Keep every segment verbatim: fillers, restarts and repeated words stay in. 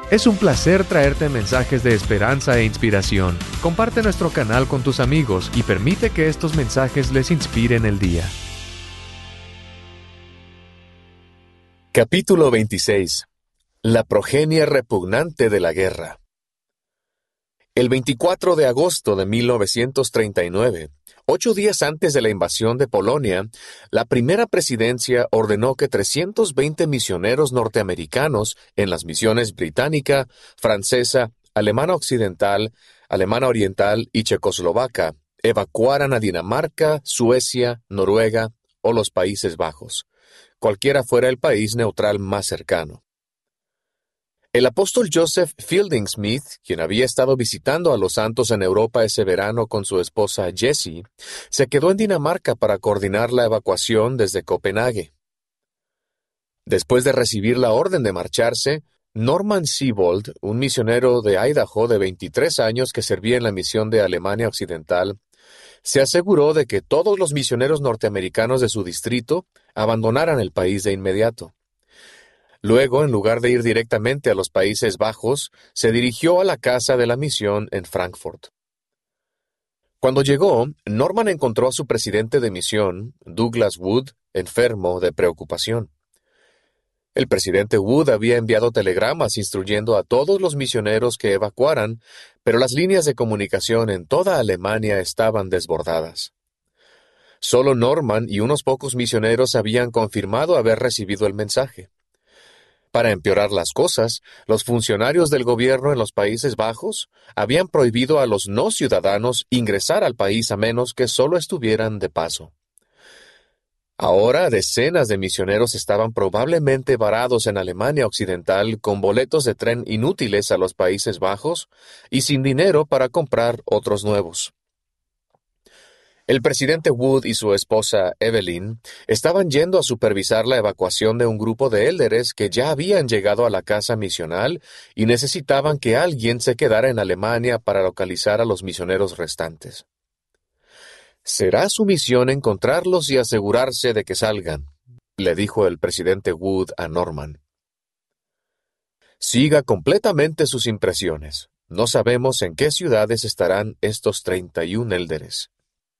Es un placer traerte mensajes de esperanza e inspiración. Comparte nuestro canal con tus amigos y permite que estos mensajes les inspiren el día. Capítulo veintiséis. La progenie repugnante de la guerra. El veinticuatro de agosto de mil novecientos treinta y nueve, ocho días antes de la invasión de Polonia, la primera presidencia ordenó que trescientos veinte misioneros norteamericanos en las misiones británica, francesa, alemana occidental, alemana oriental y checoslovaca evacuaran a Dinamarca, Suecia, Noruega o los Países Bajos, cualquiera fuera el país neutral más cercano. El apóstol Joseph Fielding Smith, quien había estado visitando a los santos en Europa ese verano con su esposa Jessie, se quedó en Dinamarca para coordinar la evacuación desde Copenhague. Después de recibir la orden de marcharse, Norman Siebold, un misionero de Idaho de veintitrés años que servía en la misión de Alemania Occidental, se aseguró de que todos los misioneros norteamericanos de su distrito abandonaran el país de inmediato. Luego, en lugar de ir directamente a los Países Bajos, se dirigió a la casa de la misión en Frankfurt. Cuando llegó, Norman encontró a su presidente de misión, Douglas Wood, enfermo de preocupación. El presidente Wood había enviado telegramas instruyendo a todos los misioneros que evacuaran, pero las líneas de comunicación en toda Alemania estaban desbordadas. Solo Norman y unos pocos misioneros habían confirmado haber recibido el mensaje. Para empeorar las cosas, los funcionarios del gobierno en los Países Bajos habían prohibido a los no ciudadanos ingresar al país a menos que solo estuvieran de paso. Ahora, decenas de misioneros estaban probablemente varados en Alemania Occidental con boletos de tren inútiles a los Países Bajos y sin dinero para comprar otros nuevos. El presidente Wood y su esposa Evelyn estaban yendo a supervisar la evacuación de un grupo de élderes que ya habían llegado a la casa misional y necesitaban que alguien se quedara en Alemania para localizar a los misioneros restantes. «Será su misión encontrarlos y asegurarse de que salgan», le dijo el presidente Wood a Norman. «Siga completamente sus impresiones. No sabemos en qué ciudades estarán estos treinta y un élderes».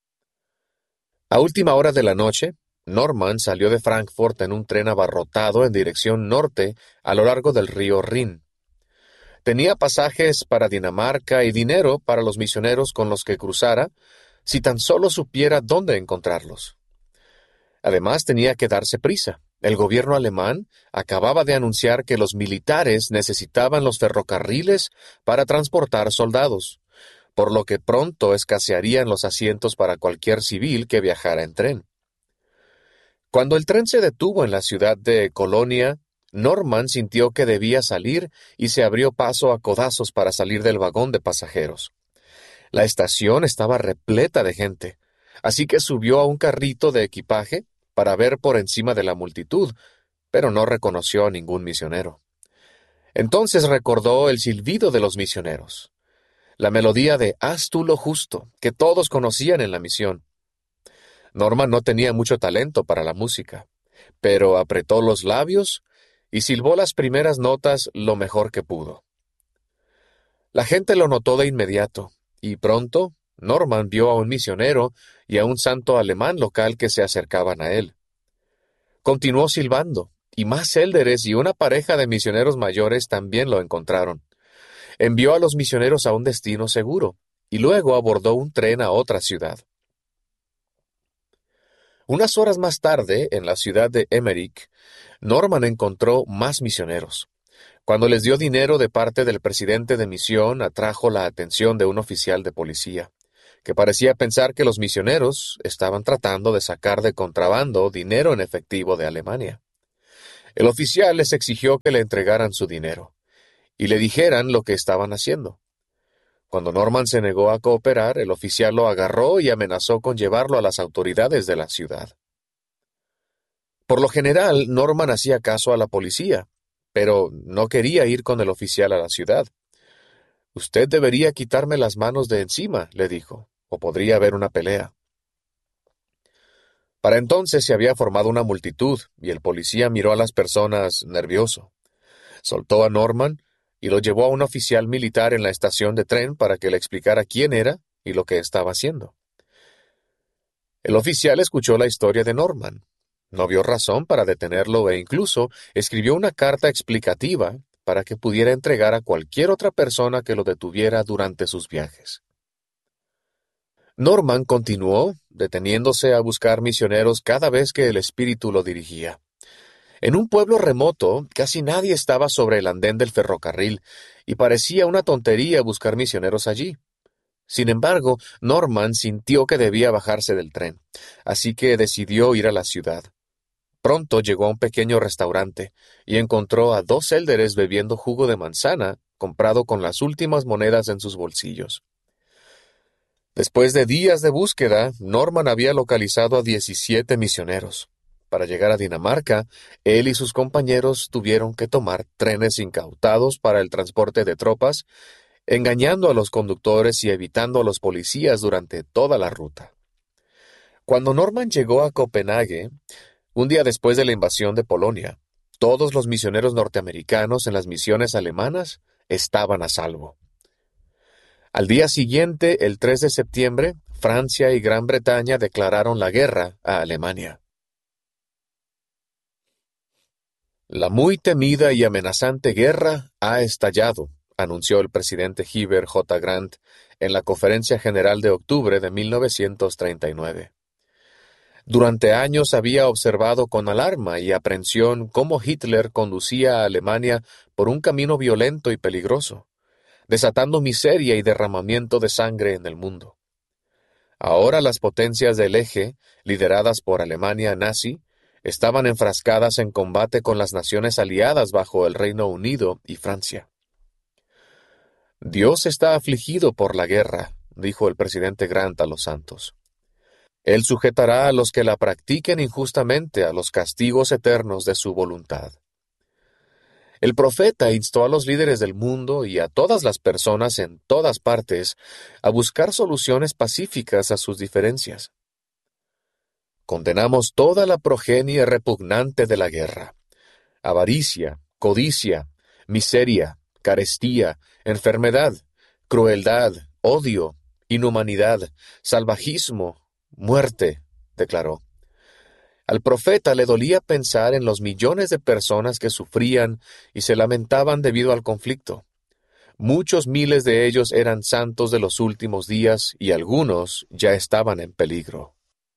A última hora de la noche, Norman salió de Frankfurt en un tren abarrotado en dirección norte a lo largo del río Rin. Tenía pasajes para Dinamarca y dinero para los misioneros con los que cruzara, si tan solo supiera dónde encontrarlos. Además, tenía que darse prisa. El gobierno alemán acababa de anunciar que los militares necesitaban los ferrocarriles para transportar soldados, por lo que pronto escasearían los asientos para cualquier civil que viajara en tren. Cuando el tren se detuvo en la ciudad de Colonia, Norman sintió que debía salir y se abrió paso a codazos para salir del vagón de pasajeros. La estación estaba repleta de gente, así que subió a un carrito de equipaje para ver por encima de la multitud, pero no reconoció a ningún misionero. Entonces recordó el silbido de los misioneros, la melodía de «Haz tú lo justo», que todos conocían en la misión. Norman no tenía mucho talento para la música, pero apretó los labios y silbó las primeras notas lo mejor que pudo. La gente lo notó de inmediato, y pronto Norman vio a un misionero y a un santo alemán local que se acercaban a él. Continuó silbando, y más élderes y una pareja de misioneros mayores también lo encontraron. Envió a los misioneros a un destino seguro, y luego abordó un tren a otra ciudad. Unas horas más tarde, en la ciudad de Emmerich, Norman encontró más misioneros. Cuando les dio dinero de parte del presidente de misión, atrajo la atención de un oficial de policía, que parecía pensar que los misioneros estaban tratando de sacar de contrabando dinero en efectivo de Alemania. El oficial les exigió que le entregaran su dinero y le dijeran lo que estaban haciendo. Cuando Norman se negó a cooperar, el oficial lo agarró y amenazó con llevarlo a las autoridades de la ciudad. Por lo general, Norman hacía caso a la policía, pero no quería ir con el oficial a la ciudad. «Usted debería quitarme las manos de encima», le dijo, «o podría haber una pelea». Para entonces se había formado una multitud, y el policía miró a las personas nervioso. Soltó a Norman y lo llevó a un oficial militar en la estación de tren para que le explicara quién era y lo que estaba haciendo. El oficial escuchó la historia de Norman. No vio razón para detenerlo e incluso escribió una carta explicativa para que pudiera entregar a cualquier otra persona que lo detuviera durante sus viajes. Norman continuó, deteniéndose a buscar misioneros cada vez que el espíritu lo dirigía. En un pueblo remoto, casi nadie estaba sobre el andén del ferrocarril, y parecía una tontería buscar misioneros allí. Sin embargo, Norman sintió que debía bajarse del tren, así que decidió ir a la ciudad. Pronto llegó a un pequeño restaurante y encontró a dos élderes bebiendo jugo de manzana comprado con las últimas monedas en sus bolsillos. Después de días de búsqueda, Norman había localizado a diecisiete misioneros. Para llegar a Dinamarca, él y sus compañeros tuvieron que tomar trenes incautados para el transporte de tropas, engañando a los conductores y evitando a los policías durante toda la ruta. Cuando Norman llegó a Copenhague, un día después de la invasión de Polonia, todos los misioneros norteamericanos en las misiones alemanas estaban a salvo. Al día siguiente, el tres de septiembre, Francia y Gran Bretaña declararon la guerra a Alemania. La muy temida y amenazante guerra ha estallado, anunció el presidente Heber J. Grant en la Conferencia General de octubre de mil novecientos treinta y nueve. Durante años había observado con alarma y aprensión cómo Hitler conducía a Alemania por un camino violento y peligroso, desatando miseria y derramamiento de sangre en el mundo. Ahora las potencias del eje, lideradas por Alemania nazi, estaban enfrascadas en combate con las naciones aliadas bajo el Reino Unido y Francia. Dios está afligido por la guerra, dijo el presidente Grant a los santos. Él sujetará a los que la practiquen injustamente a los castigos eternos de su voluntad. El profeta instó a los líderes del mundo y a todas las personas en todas partes a buscar soluciones pacíficas a sus diferencias. Condenamos toda la progenie repugnante de la guerra: avaricia, codicia, miseria, carestía, enfermedad, crueldad, odio, inhumanidad, salvajismo, muerte, declaró. Al profeta le dolía pensar en los millones de personas que sufrían y se lamentaban debido al conflicto. Muchos miles de ellos eran santos de los últimos días y algunos ya estaban en peligro.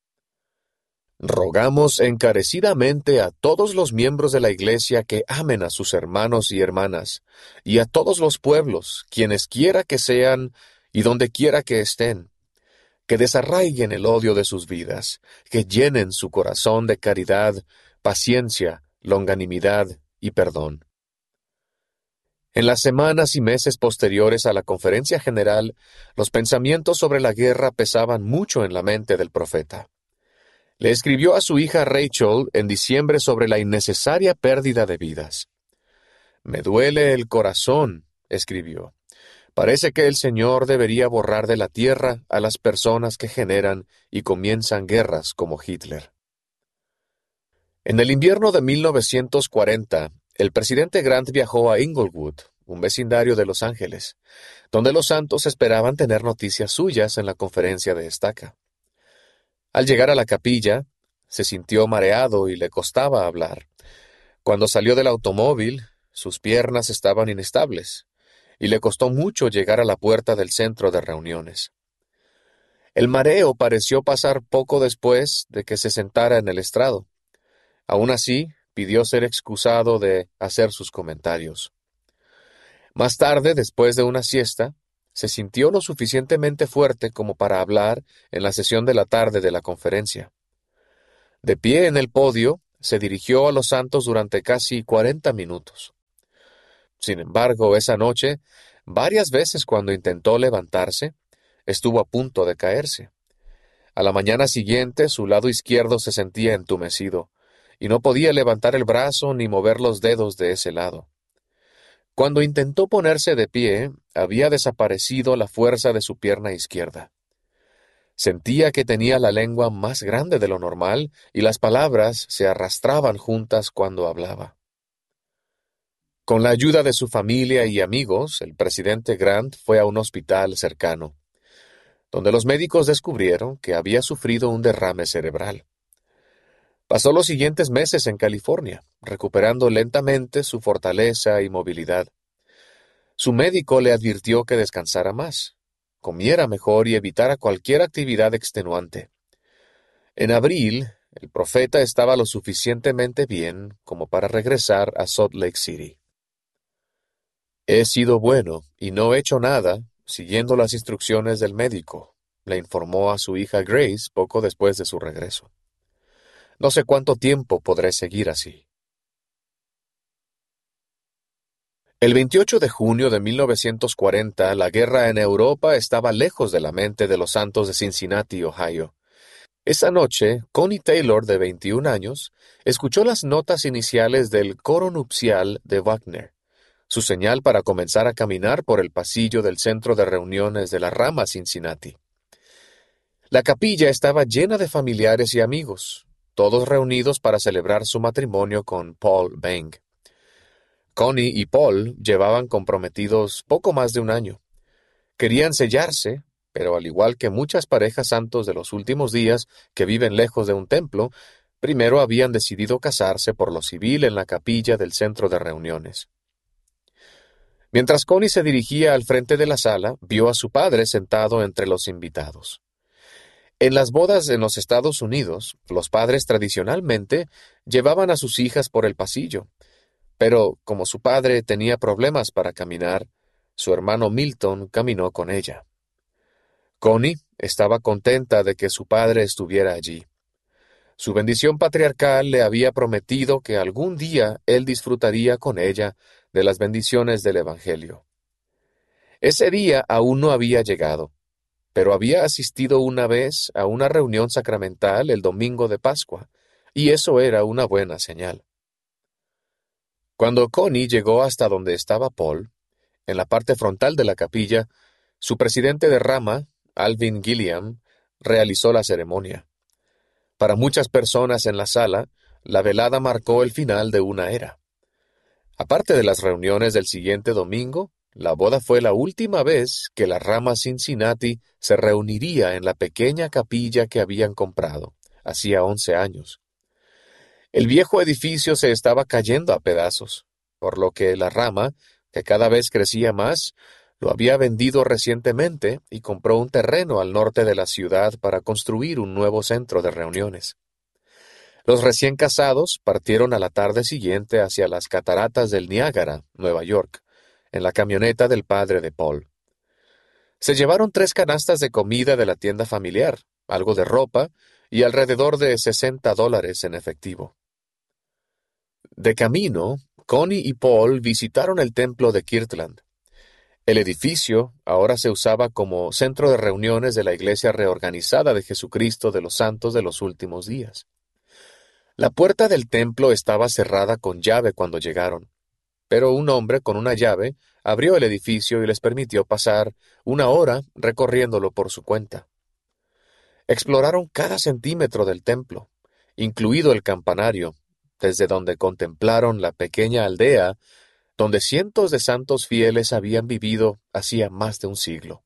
Rogamos encarecidamente a todos los miembros de la Iglesia que amen a sus hermanos y hermanas, y a todos los pueblos, quienes quiera que sean y donde quiera que estén, que desarraiguen el odio de sus vidas, que llenen su corazón de caridad, paciencia, longanimidad y perdón. En las semanas y meses posteriores a la conferencia general, los pensamientos sobre la guerra pesaban mucho en la mente del profeta. Le escribió a su hija Rachel en diciembre sobre la innecesaria pérdida de vidas. «Me duele el corazón», escribió. «Parece que el Señor debería borrar de la tierra a las personas que generan y comienzan guerras como Hitler». En el invierno de mil novecientos cuarenta, el presidente Grant viajó a Inglewood, un vecindario de Los Ángeles, donde los santos esperaban tener noticias suyas en la conferencia de estaca. Al llegar a la capilla, se sintió mareado y le costaba hablar. Cuando salió del automóvil, sus piernas estaban inestables, y le costó mucho llegar a la puerta del centro de reuniones. El mareo pareció pasar poco después de que se sentara en el estrado. Aún así, pidió ser excusado de hacer sus comentarios. Más tarde, después de una siesta, se sintió lo suficientemente fuerte como para hablar en la sesión de la tarde de la conferencia. De pie en el podio, se dirigió a los santos durante casi cuarenta minutos. Sin embargo, esa noche, varias veces cuando intentó levantarse, estuvo a punto de caerse. A la mañana siguiente, su lado izquierdo se sentía entumecido, y no podía levantar el brazo ni mover los dedos de ese lado. Cuando intentó ponerse de pie, había desaparecido la fuerza de su pierna izquierda. Sentía que tenía la lengua más grande de lo normal y las palabras se arrastraban juntas cuando hablaba. Con la ayuda de su familia y amigos, el presidente Grant fue a un hospital cercano, donde los médicos descubrieron que había sufrido un derrame cerebral. Pasó los siguientes meses en California, recuperando lentamente su fortaleza y movilidad. Su médico le advirtió que descansara más, comiera mejor y evitara cualquier actividad extenuante. En abril, el profeta estaba lo suficientemente bien como para regresar a Salt Lake City. He sido bueno y no he hecho nada siguiendo las instrucciones del médico, le informó a su hija Grace poco después de su regreso. No sé cuánto tiempo podré seguir así. El veintiocho de junio de mil novecientos cuarenta, la guerra en Europa estaba lejos de la mente de los Santos de Cincinnati, Ohio. Esa noche, Connie Taylor, de veintiún años, escuchó las notas iniciales del coro nupcial de Wagner, su señal para comenzar a caminar por el pasillo del centro de reuniones de la rama Cincinnati. La capilla estaba llena de familiares y amigos, todos reunidos para celebrar su matrimonio con Paul Bang. Connie y Paul llevaban comprometidos poco más de un año. Querían sellarse, pero al igual que muchas parejas santos de los últimos días que viven lejos de un templo, primero habían decidido casarse por lo civil en la capilla del centro de reuniones. Mientras Connie se dirigía al frente de la sala, vio a su padre sentado entre los invitados. En las bodas en los Estados Unidos, los padres tradicionalmente llevaban a sus hijas por el pasillo, pero como su padre tenía problemas para caminar, su hermano Milton caminó con ella. Connie estaba contenta de que su padre estuviera allí. Su bendición patriarcal le había prometido que algún día él disfrutaría con ella de las bendiciones del Evangelio. Ese día aún no había llegado, pero había asistido una vez a una reunión sacramental el domingo de Pascua, y eso era una buena señal. Cuando Connie llegó hasta donde estaba Paul, en la parte frontal de la capilla, su presidente de rama, Alvin Gilliam, realizó la ceremonia. Para muchas personas en la sala, la velada marcó el final de una era. Aparte de las reuniones del siguiente domingo, la boda fue la última vez que la rama Cincinnati se reuniría en la pequeña capilla que habían comprado, hacía once años. El viejo edificio se estaba cayendo a pedazos, por lo que la rama, que cada vez crecía más, lo había vendido recientemente y compró un terreno al norte de la ciudad para construir un nuevo centro de reuniones. Los recién casados partieron a la tarde siguiente hacia las cataratas del Niágara, Nueva York, en la camioneta del padre de Paul. Se llevaron tres canastas de comida de la tienda familiar, algo de ropa y alrededor de sesenta dólares en efectivo. De camino, Connie y Paul visitaron el templo de Kirtland. El edificio ahora se usaba como centro de reuniones de la Iglesia Reorganizada de Jesucristo de los Santos de los Últimos Días. La puerta del templo estaba cerrada con llave cuando llegaron, pero un hombre con una llave abrió el edificio y les permitió pasar una hora recorriéndolo por su cuenta. Exploraron cada centímetro del templo, incluido el campanario, desde donde contemplaron la pequeña aldea donde cientos de santos fieles habían vivido hacía más de un siglo.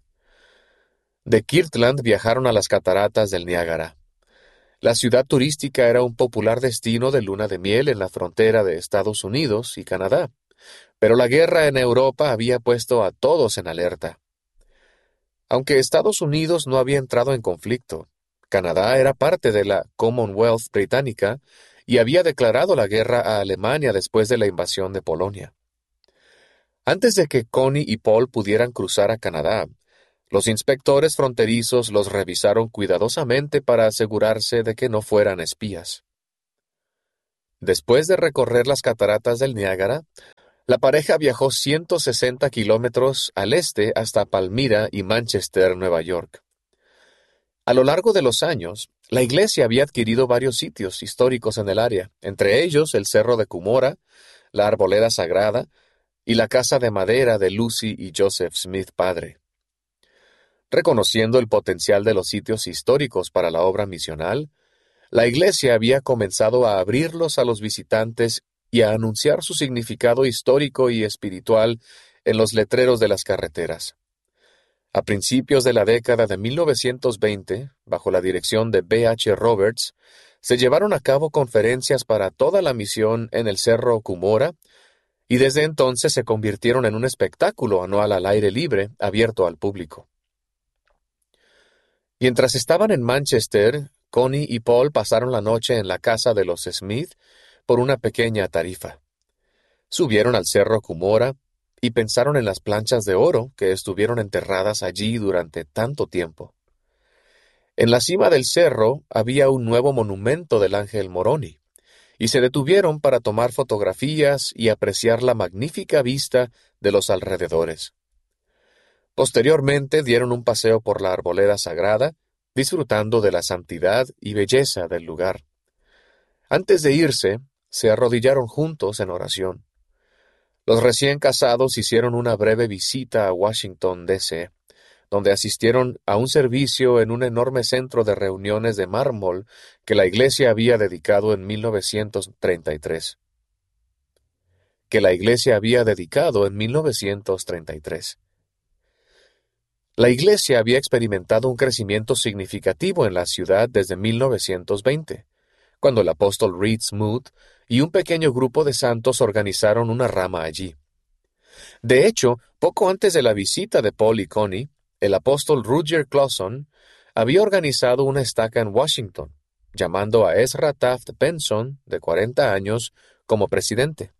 De Kirtland viajaron a las cataratas del Niágara. La ciudad turística era un popular destino de luna de miel en la frontera de Estados Unidos y Canadá, pero la guerra en Europa había puesto a todos en alerta. Aunque Estados Unidos no había entrado en conflicto, Canadá era parte de la Commonwealth británica y había declarado la guerra a Alemania después de la invasión de Polonia. Antes de que Connie y Paul pudieran cruzar a Canadá, los inspectores fronterizos los revisaron cuidadosamente para asegurarse de que no fueran espías. Después de recorrer las cataratas del Niágara, la pareja viajó ciento sesenta kilómetros al este hasta Palmyra y Manchester, Nueva York. A lo largo de los años, la iglesia había adquirido varios sitios históricos en el área, entre ellos el Cerro de Cumora, la Arboleda Sagrada y la casa de madera de Lucy y Joseph Smith padre. Reconociendo el potencial de los sitios históricos para la obra misional, la iglesia había comenzado a abrirlos a los visitantes y a anunciar su significado histórico y espiritual en los letreros de las carreteras. A principios de la década de mil novecientos veinte, bajo la dirección de B H Roberts, se llevaron a cabo conferencias para toda la misión en el Cerro Cumorah, y desde entonces se convirtieron en un espectáculo anual al aire libre, abierto al público. Mientras estaban en Manchester, Connie y Paul pasaron la noche en la casa de los Smith por una pequeña tarifa. Subieron al Cerro Cumorah y pensaron en las planchas de oro que estuvieron enterradas allí durante tanto tiempo. En la cima del cerro había un nuevo monumento del Ángel Moroni, y se detuvieron para tomar fotografías y apreciar la magnífica vista de los alrededores. Posteriormente dieron un paseo por la arboleda sagrada, disfrutando de la santidad y belleza del lugar. Antes de irse, se arrodillaron juntos en oración. Los recién casados hicieron una breve visita a Washington, D C, donde asistieron a un servicio en un enorme centro de reuniones de mármol que la iglesia había dedicado en mil novecientos treinta y tres. Que la iglesia había dedicado en mil novecientos treinta y tres. La iglesia había experimentado un crecimiento significativo en la ciudad desde mil novecientos veinte, cuando el apóstol Reed Smoot y un pequeño grupo de santos organizaron una rama allí. De hecho, poco antes de la visita de Paul y Connie, el apóstol Rudyard Clawson había organizado una estaca en Washington, llamando a Ezra Taft Benson, de cuarenta años, como presidente.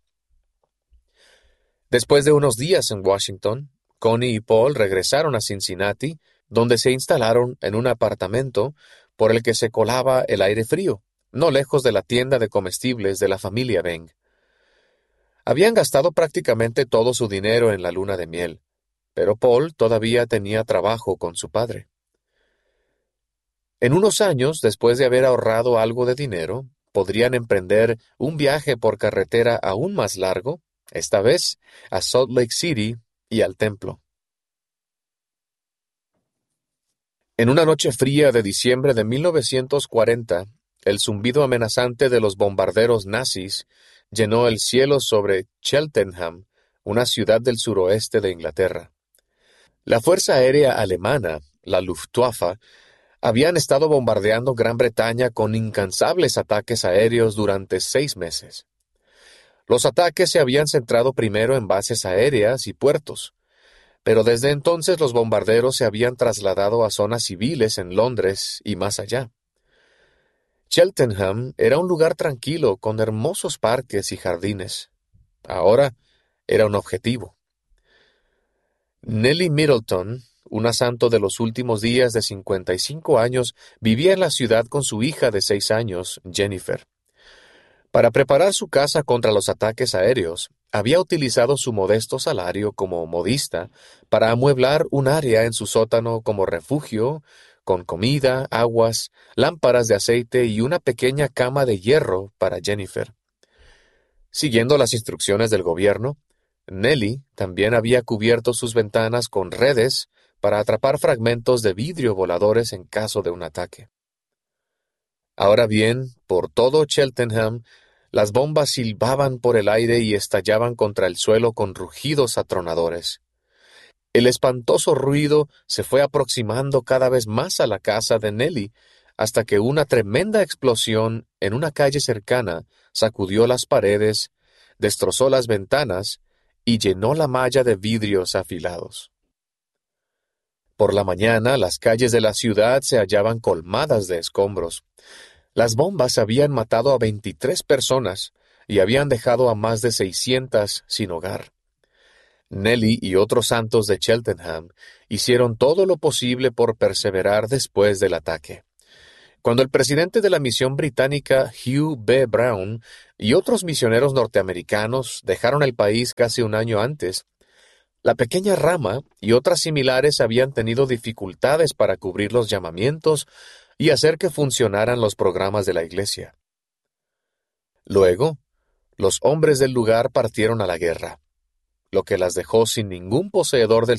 Después de unos días en Washington, Connie y Paul regresaron a Cincinnati, donde se instalaron en un apartamento por el que se colaba el aire frío, no lejos de la tienda de comestibles de la familia Beng. Habían gastado prácticamente todo su dinero en la luna de miel, pero Paul todavía tenía trabajo con su padre. En unos años, después de haber ahorrado algo de dinero, podrían emprender un viaje por carretera aún más largo, esta vez a Salt Lake City y al templo. En una noche fría de diciembre de mil novecientos cuarenta, el zumbido amenazante de los bombarderos nazis llenó el cielo sobre Cheltenham, una ciudad del suroeste de Inglaterra. La Fuerza Aérea Alemana, la Luftwaffe, habían estado bombardeando Gran Bretaña con incansables ataques aéreos durante seis meses. Los ataques se habían centrado primero en bases aéreas y puertos, pero desde entonces los bombarderos se habían trasladado a zonas civiles en Londres y más allá. Cheltenham era un lugar tranquilo con hermosos parques y jardines. Ahora era un objetivo. Nellie Middleton, una santo de los últimos días de cincuenta y cinco años, vivía en la ciudad con su hija de seis años, Jennifer. Para preparar su casa contra los ataques aéreos, había utilizado su modesto salario como modista para amueblar un área en su sótano como refugio, con comida, aguas, lámparas de aceite y una pequeña cama de hierro para Jennifer. Siguiendo las instrucciones del gobierno, Nellie también había cubierto sus ventanas con redes para atrapar fragmentos de vidrio voladores en caso de un ataque. Ahora bien, por todo Cheltenham, las bombas silbaban por el aire y estallaban contra el suelo con rugidos atronadores. El espantoso ruido se fue aproximando cada vez más a la casa de Nellie, hasta que una tremenda explosión en una calle cercana sacudió las paredes, destrozó las ventanas y llenó la malla de vidrios afilados. Por la mañana, las calles de la ciudad se hallaban colmadas de escombros. Las bombas habían matado a veintitrés personas y habían dejado a más de seiscientas sin hogar. Nellie y otros santos de Cheltenham hicieron todo lo posible por perseverar después del ataque. Cuando el presidente de la misión británica, Hugh B. Brown, y otros misioneros norteamericanos dejaron el país casi un año antes, la pequeña rama y otras similares habían tenido dificultades para cubrir los llamamientos y hacer que funcionaran los programas de la iglesia. Luego, los hombres del lugar partieron a la guerra, lo que las dejó sin ningún poseedor del